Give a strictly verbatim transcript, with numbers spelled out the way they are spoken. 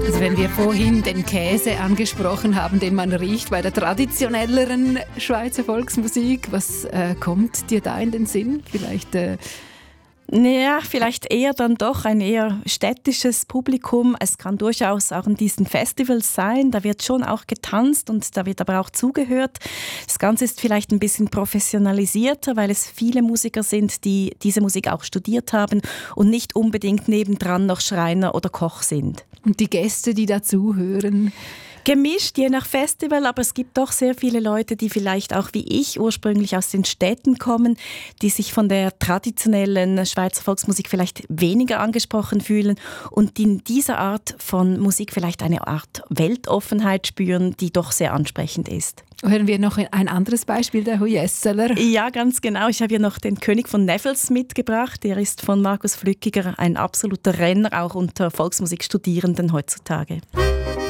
Also wenn wir vorhin den Käse angesprochen haben, den man riecht bei der traditionelleren Schweizer Volksmusik, was äh, kommt dir da in den Sinn? Vielleicht... Äh Ja, vielleicht eher dann doch ein eher städtisches Publikum. Es kann durchaus auch in diesen Festivals sein. Da wird schon auch getanzt und da wird aber auch zugehört. Das Ganze ist vielleicht ein bisschen professionalisierter, weil es viele Musiker sind, die diese Musik auch studiert haben und nicht unbedingt nebendran noch Schreiner oder Koch sind. Und die Gäste, die dazuhören? Gemischt, je nach Festival, aber es gibt doch sehr viele Leute, die vielleicht auch wie ich ursprünglich aus den Städten kommen, die sich von der traditionellen Schweizer Volksmusik vielleicht weniger angesprochen fühlen und die in dieser Art von Musik vielleicht eine Art Weltoffenheit spüren, die doch sehr ansprechend ist. Hören wir noch ein anderes Beispiel der Hujesseler? Ja, ganz genau. Ich habe hier noch den König von Nevels mitgebracht. Der ist von Markus Flückiger ein absoluter Renner, auch unter Volksmusikstudierenden heutzutage.